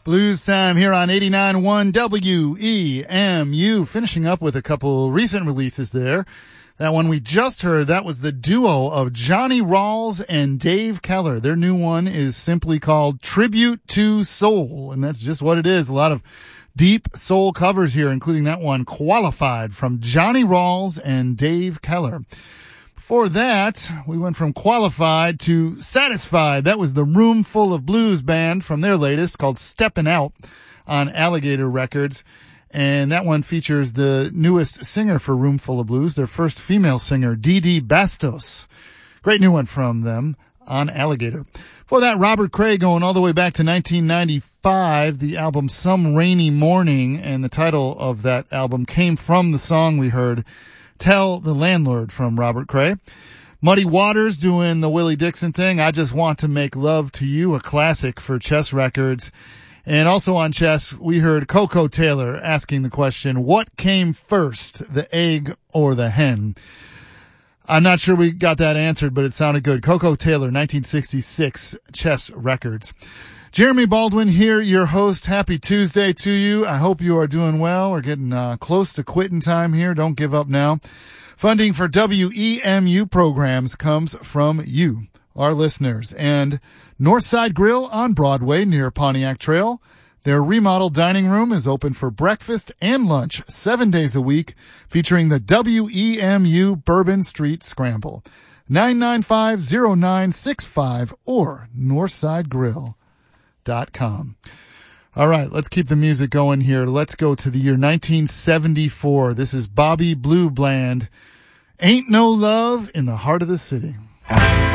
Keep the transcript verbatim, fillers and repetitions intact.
Blues time here on eighty-nine point one W E M U. Finishing up with a couple recent releases there. That one we just heard, that was the duo of Johnny Rawls and Dave Keller. Their new one is simply called Tribute to Soul, and that's just what it is. A lot of deep soul covers here, including that one, Qualified, from Johnny Rawls and Dave Keller. Before that, we went from Qualified to Satisfied. That was the Room Full of Blues band from their latest, called Steppin' Out, on Alligator Records. And that one features the newest singer for Room Full of Blues, their first female singer, Dee Dee Bastos. Great new one from them on Alligator. Before that, Robert Cray going all the way back to nineteen ninety-five, the album Some Rainy Morning, and the title of that album came from the song we heard, Tell the Landlord, from Robert Cray. Muddy Waters doing the Willie Dixon thing, I Just Want to Make Love to You, a classic for Chess Records. And also on Chess, we heard Coco Taylor asking the question, what came first, the egg or the hen? I'm not sure we got that answered, but it sounded good. Coco Taylor, nineteen sixty-six, Chess Records. Jeremy Baldwin here, your host. Happy Tuesday to you. I hope you are doing well. We're getting uh, close to quitting time here. Don't give up now. Funding for W E M U programs comes from you, our listeners. And Northside Grill on Broadway near Pontiac Trail. Their remodeled dining room is open for breakfast and lunch seven days a week, featuring the W E M U Bourbon Street Scramble. nine nine five, zero nine six five or northside grill dot com. All right, let's keep the music going here. Let's go to the year nineteen seventy-four. This is Bobby Blue Bland. Ain't No Love in the Heart of the City.